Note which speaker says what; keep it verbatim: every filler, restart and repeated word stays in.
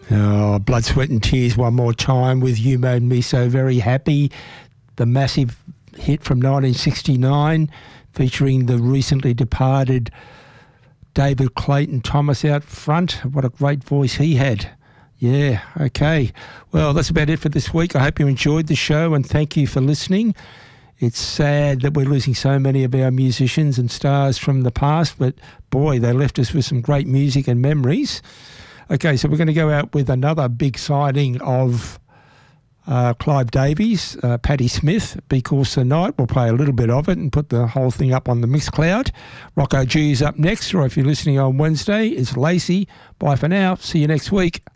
Speaker 1: Oh, Blood, Sweat and Tears one more time with You Made Me So Very Happy, the massive hit from nineteen sixty-nine featuring the recently departed David Clayton Thomas out front. What a great voice he had. Yeah, okay. Well, that's about it for this week. I hope you enjoyed the show and thank you for listening. It's sad that we're losing so many of our musicians and stars from the past, but boy, they left us with some great music and memories. Okay, so we're going to go out with another big sighting of uh, Clive Davies, uh, Patti Smith, Because the Night. We'll play a little bit of it and put the whole thing up on the Mixcloud. Rocco G is up next, or if you're listening on Wednesday, it's Lacey. Bye for now. See you next week.